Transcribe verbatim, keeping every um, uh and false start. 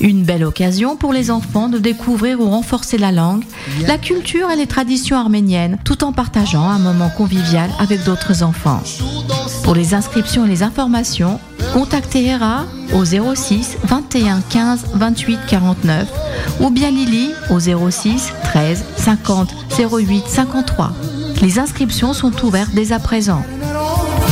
Une belle occasion pour les enfants de découvrir ou renforcer la langue, la culture et les traditions arméniennes, tout en partageant un moment convivial avec d'autres enfants. Pour les inscriptions et les informations, contactez Hera au zéro six vingt et un quinze vingt-huit quarante-neuf ou bien Lily au zéro six treize cinquante zéro huit cinquante-trois. Les inscriptions sont ouvertes dès à présent.